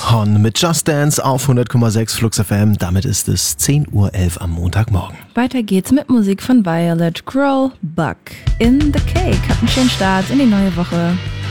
Hon mit Just Dance auf 100,6 Flux FM. Damit ist es 10:11 Uhr am Montagmorgen. Weiter geht's mit Musik von Violet, Growl, Buck. In the Cake hat einen schönen Start in die neue Woche.